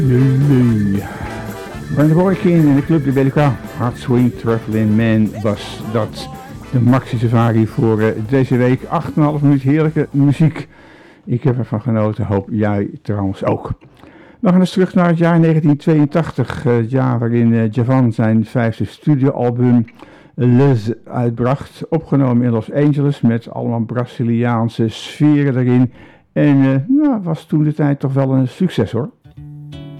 Brandon Roy King en de Club de Belgica, Hard Swing Traveling Man was dat. De Maxi Safari voor deze week. 8,5 minuut heerlijke muziek. Ik heb ervan genoten, hoop jij trouwens ook. We gaan eens terug naar het jaar 1982. Het jaar waarin Djavan zijn 5e studioalbum Les uitbracht. Opgenomen in Los Angeles met allemaal Braziliaanse sferen erin. En was toen de tijd toch wel een succes hoor.